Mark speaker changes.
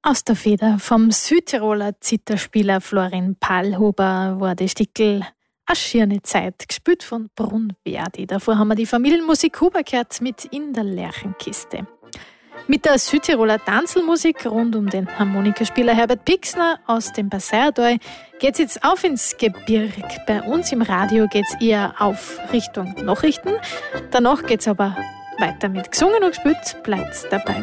Speaker 1: Aus der Feder vom Südtiroler Zitherspieler Florin Pallhuber war die Stickel eine schöne Zeit, gespielt von Brunn Verdi. Davor haben wir die Familienmusik Huber gehört mit In der Lerchenkiste. Mit der Südtiroler Tanzelmusik rund um den Harmonikaspieler Herbert Pixner aus dem Passauertal geht's jetzt auf ins Gebirg. Bei uns im Radio geht's eher auf Richtung Nachrichten. Danach geht's aber weiter mit gesungen und gespielt. Bleibt dabei.